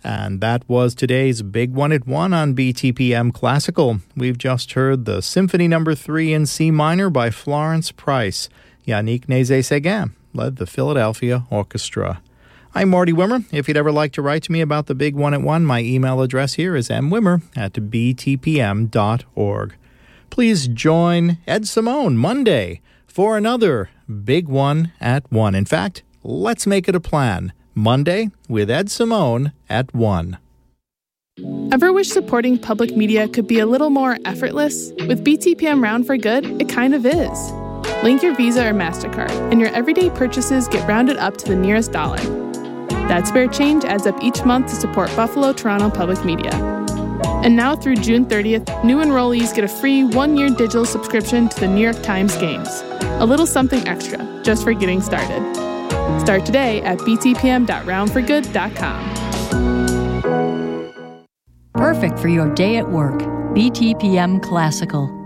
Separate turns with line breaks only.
And that was today's Big One at One on BTPM Classical. We've just heard the Symphony No. 3 in C minor by Florence Price. Yannick Nézet-Séguin led the Philadelphia Orchestra. I'm Marty Wimmer. If you'd ever like to write to me about the Big One at One, my email address here is mwimmer@btpm.org. Please join Ed Simone Monday for another Big One at One. In fact, let's make it a plan. Monday with Ed Simone at 1.
Ever wish supporting public media could be a little more effortless? With BTPM Round for Good, it kind of is. Link your Visa or MasterCard, and your everyday purchases get rounded up to the nearest dollar. That spare change adds up each month to support Buffalo Toronto Public Media. And now through June 30th, new enrollees get a free 1-year digital subscription to the New York Times Games. A little something extra, just for getting started. Start today at btpm.roundforgood.com.
Perfect for your day at work. BTPM Classical.